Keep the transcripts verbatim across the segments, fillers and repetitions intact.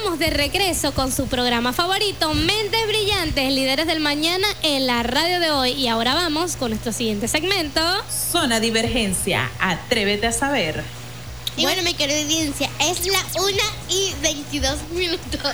estamos de regreso con su programa favorito, Mentes Brillantes, líderes del mañana en la radio de hoy. Y ahora vamos con nuestro siguiente segmento. Zona Divergencia, atrévete a saber. Y bueno, mi querida audiencia, es la una y veintidós minutos.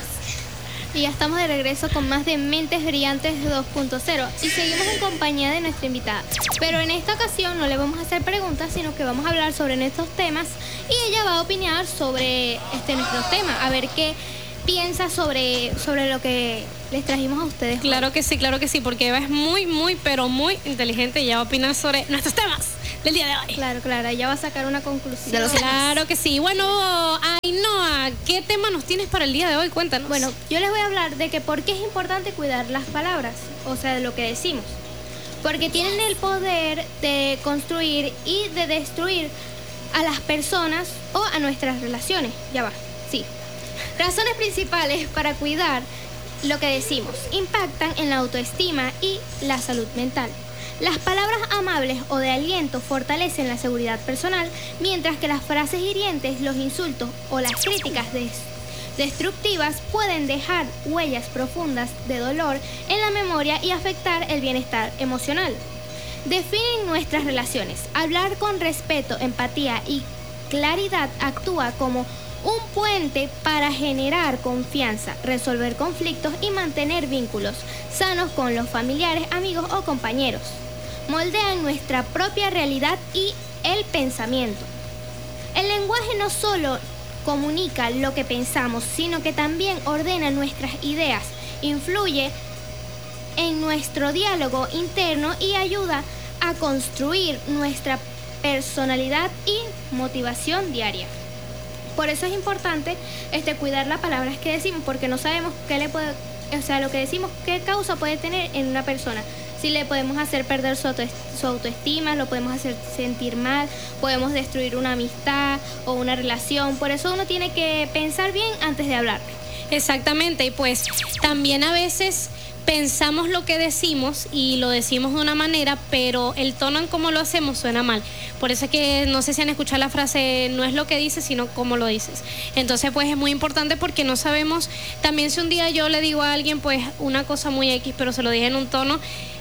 Y ya estamos de regreso con más de Mentes Brillantes dos punto cero y seguimos en compañía de nuestra invitada. Pero en esta ocasión no le vamos a hacer preguntas, sino que vamos a hablar sobre estos temas y ella va a opinar sobre este nuestros temas, a ver qué piensa sobre, sobre lo que les trajimos a ustedes. Claro que sí, claro que sí, porque Eva es muy, muy, pero muy inteligente y ella va a opinar sobre nuestros temas del día de hoy. Claro, claro, ella va a sacar una conclusión. De los claro que sí. Bueno, Ainhoa, ¿qué tema nos tienes para el día de hoy? Cuéntanos. Bueno, yo les voy a hablar de que por qué es importante cuidar las palabras, o sea, de lo que decimos. Porque tienen el poder de construir y de destruir a las personas o a nuestras relaciones. Ya va, sí. Razones principales para cuidar lo que decimos impactan en la autoestima y la salud mental. Las palabras amables o de aliento fortalecen la seguridad personal, mientras que las frases hirientes, los insultos o las críticas des- destructivas pueden dejar huellas profundas de dolor en la memoria y afectar el bienestar emocional. Definen nuestras relaciones. Hablar con respeto, empatía y claridad actúa como un puente para generar confianza, resolver conflictos y mantener vínculos sanos con los familiares, amigos o compañeros. Moldean nuestra propia realidad y el pensamiento. El lenguaje no solo comunica lo que pensamos, sino que también ordena nuestras ideas, influye en nuestro diálogo interno y ayuda a construir nuestra personalidad y motivación diaria. Por eso es importante este, cuidar las palabras que decimos, porque no sabemos qué le puede, o sea, lo que decimos, qué causa puede tener en una persona. Si le podemos hacer perder su, auto, su autoestima, lo podemos hacer sentir mal, podemos destruir una amistad o una relación. Por eso uno tiene que pensar bien antes de hablar. Exactamente, y pues también a veces pensamos lo que decimos y lo decimos de una manera, pero el tono en cómo lo hacemos suena mal. Por eso es que no sé si han escuchado la frase, no es lo que dices, sino cómo lo dices. Entonces, pues es muy importante porque no sabemos, también si un día yo le digo a alguien, pues una cosa muy X, pero se lo dije en un tono,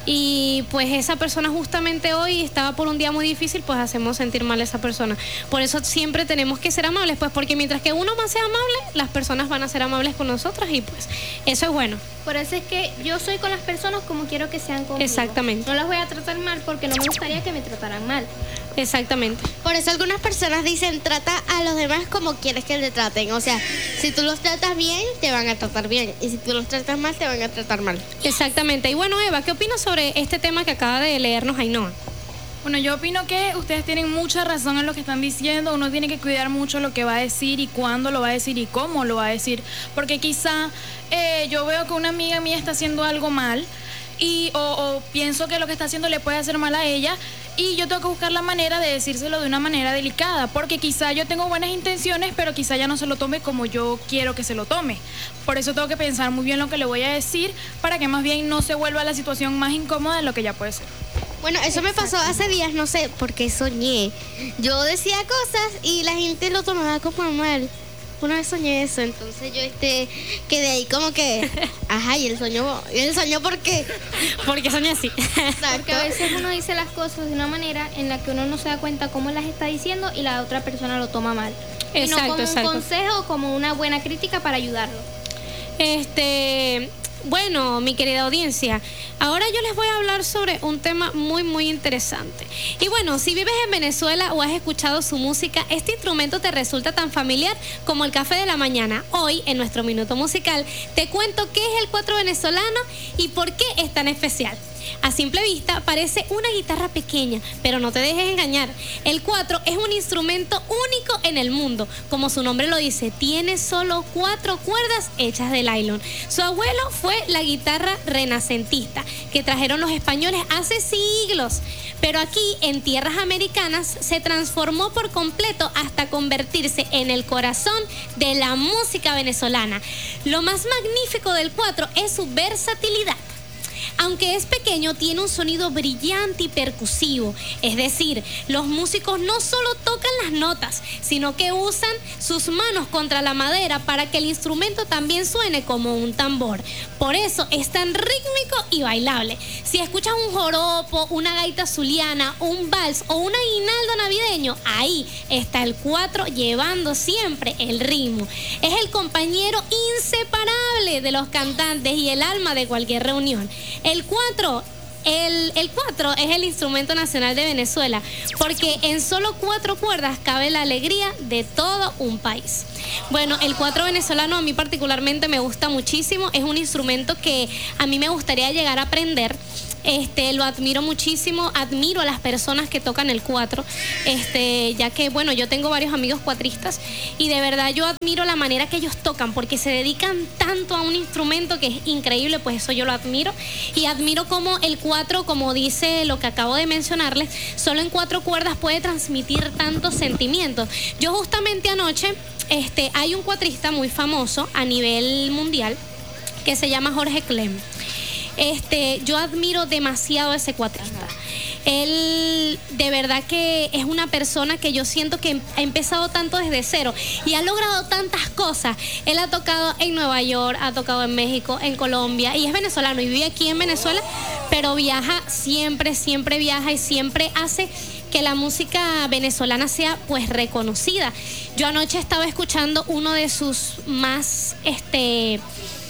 y pues esa persona justamente hoy estaba por un día muy difícil, pues hacemos sentir mal a esa persona. Por eso siempre tenemos que ser amables, pues porque mientras que uno más sea amable, las personas van a ser amables con nosotros y pues eso es bueno. Por eso es que yo soy con las personas como quiero que sean conmigo. Exactamente. No las voy a tratar mal porque no me gustaría que me trataran mal. Exactamente. Por eso algunas personas dicen, trata a los demás como quieres que te traten. O sea, si tú los tratas bien, te van a tratar bien. Y si tú los tratas mal, te van a tratar mal. Exactamente. Y bueno, Eva, ¿qué opinas sobre este tema que acaba de leernos Ainhoa? Bueno, yo opino que ustedes tienen mucha razón en lo que están diciendo. Uno tiene que cuidar mucho lo que va a decir y cuándo lo va a decir y cómo lo va a decir. Porque quizá eh, yo veo que una amiga mía está haciendo algo mal y o, o pienso que lo que está haciendo le puede hacer mal a ella y yo tengo que buscar la manera de decírselo de una manera delicada, porque quizá yo tengo buenas intenciones, pero quizá ya no se lo tome como yo quiero que se lo tome. Por eso tengo que pensar muy bien lo que le voy a decir para que más bien no se vuelva la situación más incómoda de lo que ya puede ser. Bueno, eso me pasó hace días, no sé, porque soñé. Yo decía cosas y la gente lo tomaba como mal. Una vez soñé eso, entonces yo este quedé ahí como que, ajá, y el sueño, ¿y el sueño por qué? Porque soñé así. Porque a veces uno dice las cosas de una manera en la que uno no se da cuenta cómo las está diciendo y la otra persona lo toma mal. Exacto, y no como exacto. un consejo o como una buena crítica para ayudarlo. Este, bueno, mi querida audiencia, ahora yo les voy a hablar sobre un tema muy, muy interesante. Y bueno, si vives en Venezuela o has escuchado su música, este instrumento te resulta tan familiar como el café de la mañana. Hoy, en nuestro minuto musical, te cuento qué es el cuatro venezolano y por qué es tan especial. A simple vista parece una guitarra pequeña, pero no te dejes engañar. El cuatro es un instrumento único en el mundo. Como su nombre lo dice, tiene solo cuatro cuerdas hechas de nylon. Su abuelo fue la guitarra renacentista que trajeron los españoles hace siglos. Pero aquí, en tierras americanas, se transformó por completo hasta convertirse en el corazón de la música venezolana. Lo más magnífico del cuatro es su versatilidad. Aunque es pequeño, tiene un sonido brillante y percusivo. Es decir, los músicos no solo tocan las notas, sino que usan sus manos contra la madera para que el instrumento también suene como un tambor. Por eso es tan rítmico y bailable. Si escuchas un joropo, una gaita zuliana, un vals o un aguinaldo navideño, ahí está el cuatro llevando siempre el ritmo. Es el compañero inseparable de los cantantes y el alma de cualquier reunión. El cuatro El, el cuatro es el instrumento nacional de Venezuela, porque en solo cuatro cuerdas cabe la alegría de todo un país. Bueno, el cuatro venezolano a mí particularmente me gusta muchísimo. Es un instrumento que a mí me gustaría llegar a aprender. Este, lo admiro muchísimo, admiro a las personas que tocan el cuatro, este, ya que, bueno, yo tengo varios amigos cuatristas y de verdad yo admiro la manera que ellos tocan, porque se dedican tanto a un instrumento que es increíble. Pues eso yo lo admiro, y admiro cómo el cuatro, como dice lo que acabo de mencionarles, solo en cuatro cuerdas puede transmitir tantos sentimientos. Yo justamente anoche, este, hay un cuatrista muy famoso a nivel mundial que se llama Jorge Clem. Este, yo admiro demasiado a ese cuatrista. Él de verdad que es una persona que yo siento que ha empezado tanto desde cero y ha logrado tantas cosas. Él ha tocado en Nueva York, ha tocado en México, en Colombia, y es venezolano y vive aquí en Venezuela, pero viaja siempre, siempre viaja y siempre hace que la música venezolana sea pues reconocida. Yo anoche estaba escuchando uno de sus más, este,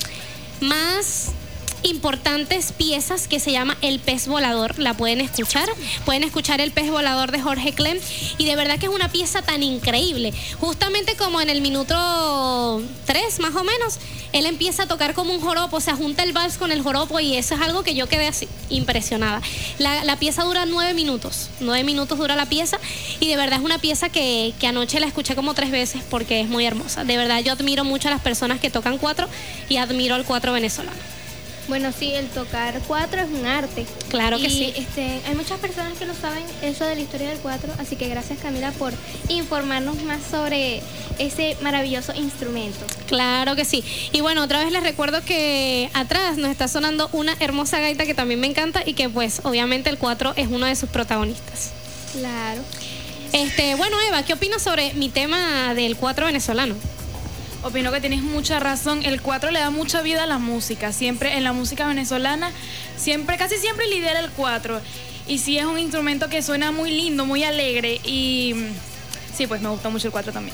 más importantes piezas, que se llama El Pez Volador. La pueden escuchar, pueden escuchar El Pez Volador de Jorge Clem, y de verdad que es una pieza tan increíble. Justamente como en el minuto tres más o menos, él empieza a tocar como un joropo, o sea, junta el vals con el joropo, y eso es algo que yo quedé así impresionada. La, la pieza dura nueve minutos, nueve minutos dura la pieza, y de verdad es una pieza que, que anoche la escuché como tres veces porque es muy hermosa. De verdad yo admiro mucho a las personas que tocan cuatro y admiro al cuatro venezolano. Bueno, sí, el tocar cuatro es un arte. Claro que y, sí. Este, hay muchas personas que no saben eso de la historia del cuatro, así que gracias, Camila, por informarnos más sobre ese maravilloso instrumento. Claro que sí. Y bueno, otra vez les recuerdo que atrás nos está sonando una hermosa gaita que también me encanta, y que pues obviamente el cuatro es uno de sus protagonistas. Claro. Este, bueno, Eva, ¿qué opinas sobre mi tema del cuatro venezolano? Opino que tienes mucha razón. El cuatro le da mucha vida a la música. Siempre en la música venezolana, siempre, casi siempre lidera el cuatro. Y sí, es un instrumento que suena muy lindo, muy alegre. Y sí, pues me gusta mucho el cuatro también.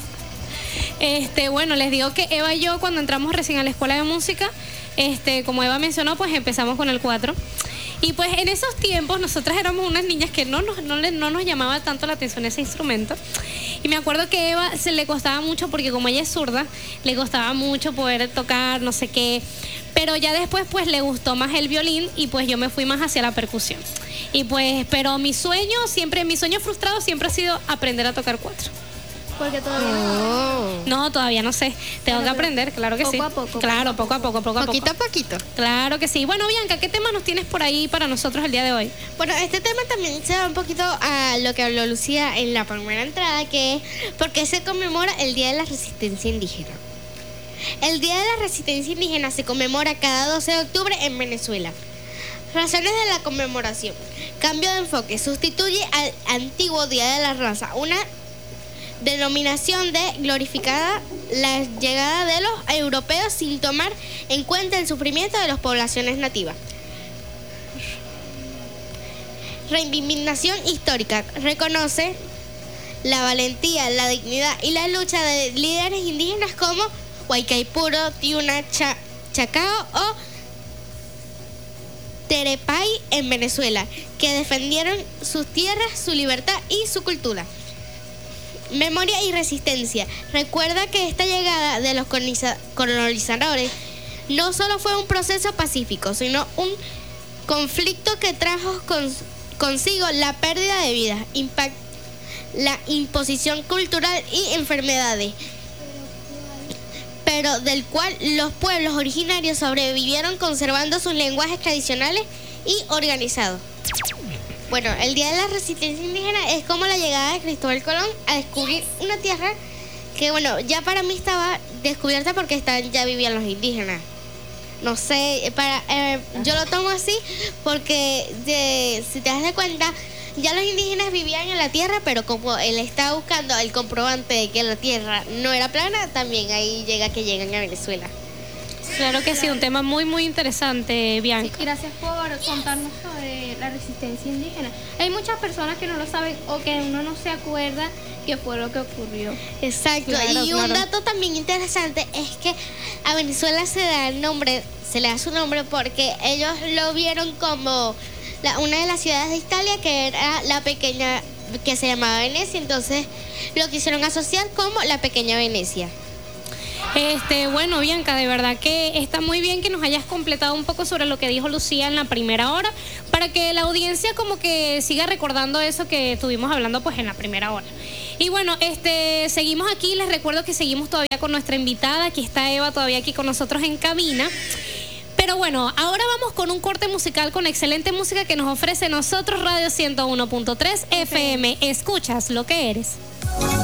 Este, bueno, les digo que Eva y yo, cuando entramos recién a la escuela de música, este, como Eva mencionó, pues empezamos con el cuatro. Y pues en esos tiempos nosotras éramos unas niñas que no nos, no, le, no nos llamaba tanto la atención ese instrumento. Y me acuerdo que a Eva se le costaba mucho, porque como ella es zurda, le costaba mucho poder tocar, no sé qué. Pero ya después pues le gustó más el violín, y pues yo me fui más hacia la percusión. Y pues, pero mi sueño siempre, mi sueño frustrado siempre ha sido aprender a tocar cuatro. Porque todavía no. No, todavía no sé. Tengo Claro, que aprender, claro que poco sí. a poco, Claro, poco a poco, poco a poco. Poquito a poquito. Claro que sí. Bueno, Bianca, ¿qué tema nos tienes por ahí para nosotros el día de hoy? Bueno, este tema también se va un poquito a lo que habló Lucía en la primera entrada, que es por qué se conmemora el Día de la Resistencia Indígena. El Día de la Resistencia Indígena se conmemora cada doce de octubre en Venezuela. Razones de la conmemoración. Cambio de enfoque. Sustituye al antiguo Día de la Raza, una denominación de glorificada la llegada de los europeos sin tomar en cuenta el sufrimiento de las poblaciones nativas. Reivindicación histórica. Reconoce la valentía, la dignidad y la lucha de líderes indígenas como Huaycaipuro, Tiuna, Cha- Chacao o Terepay en Venezuela, que defendieron sus tierras, su libertad y su cultura. Memoria y resistencia. Recuerda que esta llegada de los coloniza- colonizadores no solo fue un proceso pacífico, sino un conflicto que trajo con- consigo la pérdida de vidas, impact- la imposición cultural y enfermedades, pero del cual los pueblos originarios sobrevivieron conservando sus lenguajes tradicionales y organizados. Bueno, el Día de la Resistencia Indígena es como la llegada de Cristóbal Colón a descubrir una tierra que, bueno, ya para mí estaba descubierta porque están, ya vivían los indígenas. no sé, para eh, yo lo tomo así porque de, si te das de cuenta, ya los indígenas vivían en la tierra, pero como él está buscando el comprobante de que la tierra no era plana, también ahí llega que llegan a Venezuela. Claro que sí, un tema muy, muy interesante, Bianca. Sí, gracias por contarnos sobre la resistencia indígena. Hay muchas personas que no lo saben o que uno no se acuerda qué fue lo que ocurrió. Exacto, Claro, y un claro. dato también interesante es que a Venezuela se da el nombre, se le da su nombre porque ellos lo vieron como la- una de las ciudades de Italia que era la pequeña, que se llamaba Venecia, entonces lo quisieron asociar como la pequeña Venecia. Este, bueno, Bianca, de verdad que está muy bien que nos hayas completado un poco sobre lo que dijo Lucía en la primera hora, para que la audiencia como que siga recordando eso que estuvimos hablando pues en la primera hora. Y bueno, este, seguimos aquí, les recuerdo que seguimos todavía con nuestra invitada, aquí está Eva todavía aquí con nosotros en cabina. Pero bueno, ahora vamos con un corte musical con excelente música que nos ofrece Nosotros Radio ciento uno punto tres F M. Escuchas lo que eres.